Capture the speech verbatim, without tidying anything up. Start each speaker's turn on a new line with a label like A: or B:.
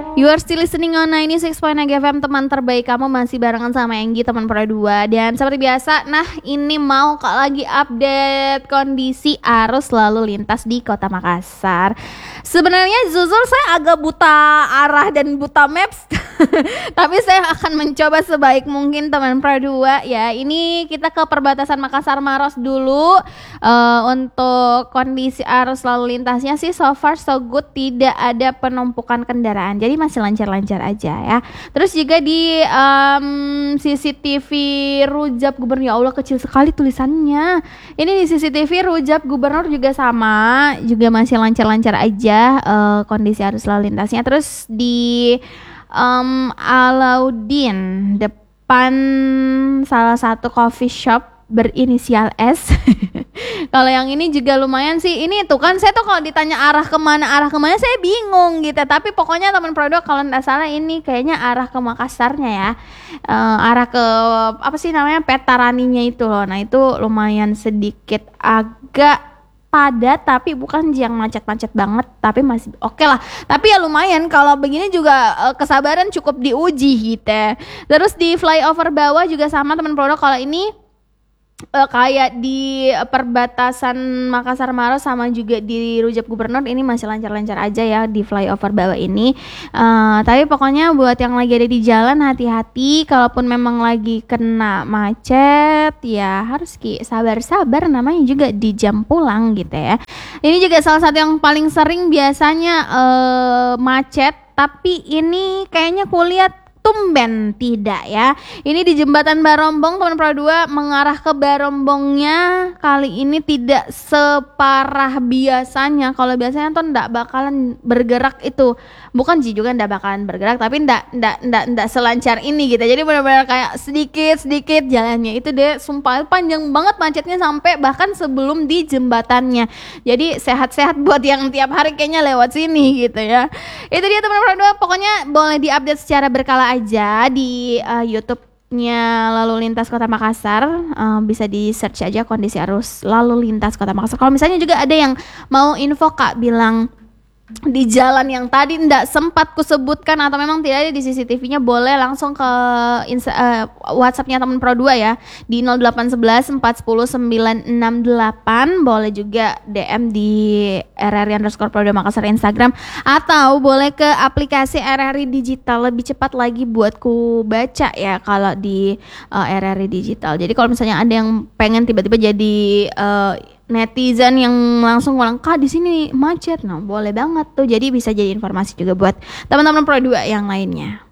A: You are still listening on ninety-six point nine F M, teman terbaik kamu, masih barengan sama Enggi, teman Pro dua. Dan seperti biasa, nah ini mau kak lagi update kondisi arus lalu lintas di Kota Makassar. Sebenarnya jujur saya agak buta arah dan buta maps tapi saya akan mencoba sebaik mungkin teman Pro dua ya. Ini kita ke perbatasan Makassar Maros dulu. uh, Untuk kondisi arus lalu lintasnya sih so far so good, tidak ada penumpukan kendaraan, jadi masih lancar-lancar aja ya. Terus juga di um, C C T V Rujab Gubernur, ya Allah kecil sekali tulisannya. Ini di C C T V Rujab Gubernur juga sama, juga masih lancar-lancar aja uh, kondisi arus lalu lintasnya. Terus di um, Alauddin depan salah satu coffee shop berinisial S. Kalau yang ini juga lumayan sih. Ini tuh kan saya tuh kalau ditanya arah kemana arah kemana saya bingung gitu. Tapi pokoknya teman produk kalau nggak salah ini kayaknya arah ke Makassarnya ya. Uh, arah ke apa sih namanya, Petaraninya itu loh. Nah itu lumayan sedikit agak padat, tapi bukan yang macet-macet banget, tapi masih oke okay lah. Tapi ya lumayan, kalau begini juga uh, kesabaran cukup diuji gitu. Terus di flyover bawah juga sama teman produk, kalau ini Uh, kayak di perbatasan Makassar Maros sama juga di Rujab Gubernur, ini masih lancar-lancar aja ya di flyover bawah ini. Uh, tapi pokoknya buat yang lagi ada di jalan hati-hati, kalaupun memang lagi kena macet ya harus ki sabar-sabar, namanya juga di jam pulang gitu ya. Ini juga salah satu yang paling sering biasanya uh, macet, tapi ini kayaknya kulihat tumben tidak ya. Ini di jembatan Barombong teman Pro dua, mengarah ke Barombongnya kali ini tidak separah biasanya. Kalau biasanya tuh ndak bakalan bergerak itu, bukan sih juga ndak bakalan bergerak, tapi ndak ndak ndak ndak selancar ini gitu. Jadi benar-benar kayak sedikit sedikit jalannya itu deh, sumpah panjang banget macetnya sampai bahkan sebelum di jembatannya. Jadi sehat-sehat buat yang tiap hari kayaknya lewat sini gitu ya. Itu dia teman Pro dua, pokoknya boleh diupdate secara berkala aja di uh, YouTube-nya Lalu Lintas Kota Makassar. Uh, bisa di search aja kondisi arus lalu lintas Kota Makassar. Kalau misalnya juga ada yang mau info kak, bilang di jalan yang tadi ndak sempat kusebutkan atau memang tidak ada di C C T V-nya, boleh langsung ke insta, uh, WhatsApp-nya teman Pro dua ya di nol delapan satu satu empat satu nol sembilan enam delapan. Boleh juga D M di R R I underscore Pro dua Makassar Instagram, atau boleh ke aplikasi R R I Digital, lebih cepat lagi buat ku baca ya kalau di uh, R R I Digital. Jadi kalau misalnya ada yang pengen tiba-tiba jadi uh, netizen yang langsung bilang kak di sini macet, nah boleh banget tuh, jadi bisa jadi informasi juga buat teman-teman Pro dua yang lainnya.